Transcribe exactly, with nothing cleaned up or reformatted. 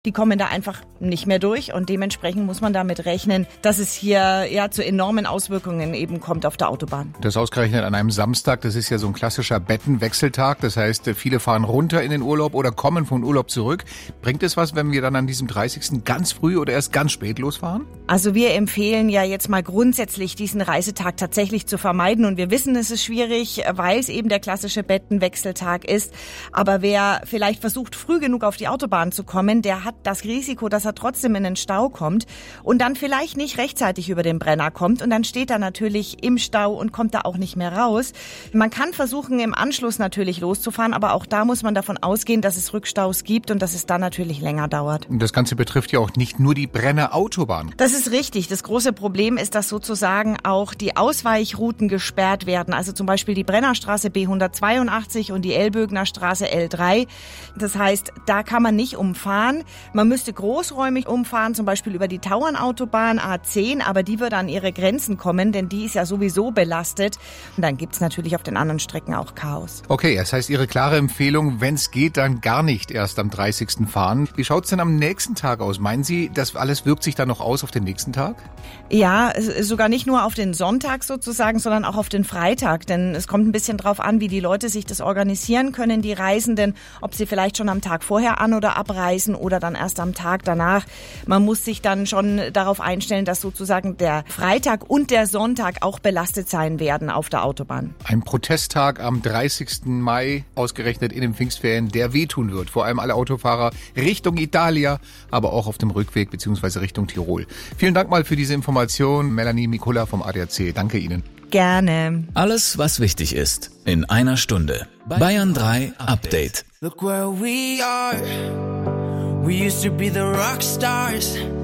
Die kommen da einfach nicht mehr durch und dementsprechend muss man damit rechnen, dass es hier ja zu enormen Auswirkungen eben kommt auf der Autobahn. Das ausgerechnet an einem Samstag, das ist ja so ein klassischer Bettenwechseltag. Das heißt, viele fahren runter in den Urlaub oder kommen von Urlaub zurück. Bringt es was, wenn wir dann an diesem dreißigsten ganz früh oder erst ganz spät losfahren? Also wir empfehlen ja jetzt mal grundsätzlich, diesen Reisetag tatsächlich zu vermeiden. Und wir wissen, es ist schwierig, weil es eben der klassische Bettenwechseltag ist. Aber wer vielleicht versucht, früh genug auf die Autobahn zu kommen, der hat das Risiko, dass er trotzdem in den Stau kommt und dann vielleicht nicht rechtzeitig über den Brenner kommt und dann steht er natürlich im Stau und kommt da auch nicht mehr raus. Man kann versuchen, im Anschluss natürlich loszufahren, aber auch da muss man davon ausgehen, dass es Rückstaus gibt und dass es dann natürlich länger dauert. Und das Ganze betrifft ja auch nicht nur die Brenner Autobahn. Das ist richtig. Das große Problem ist, dass sozusagen auch die Ausweichrouten gesperrt werden. Also zum Beispiel die Brennerstraße B hundertzweiundachtzig und die Elbögener Straße L drei. Das heißt, da kann man nicht umfahren. Man müsste großräumig umfahren, zum Beispiel über die Tauernautobahn A zehn, aber die wird an ihre Grenzen kommen, denn die ist ja sowieso belastet. Und dann gibt's natürlich auf den anderen Strecken auch Chaos. Okay, das heißt Ihre klare Empfehlung, wenn es geht, dann gar nicht erst am dreißigsten fahren. Wie schaut's denn am nächsten Tag aus? Meinen Sie, das alles wirkt sich dann noch aus auf den nächsten Tag? Ja, sogar nicht nur auf den Sonntag sozusagen, sondern auch auf den Freitag. Denn es kommt ein bisschen drauf an, wie die Leute sich das organisieren können, die Reisenden, ob sie vielleicht schon am Tag vorher an- oder abreisen oder dann erst am Tag danach. Man muss sich dann schon darauf einstellen, dass sozusagen der Freitag und der Sonntag auch belastet sein werden auf der Autobahn. Ein Protesttag am dreißigsten Mai, ausgerechnet in den Pfingstferien, der wehtun wird. Vor allem alle Autofahrer Richtung Italia, aber auch auf dem Rückweg bzw. Richtung Tirol. Vielen Dank mal für diese Information, Melanie Mikula vom A D A C. Danke Ihnen. Gerne. Alles, was wichtig ist, in einer Stunde. Bayern drei Update. Look where we are. We used to be the rock stars.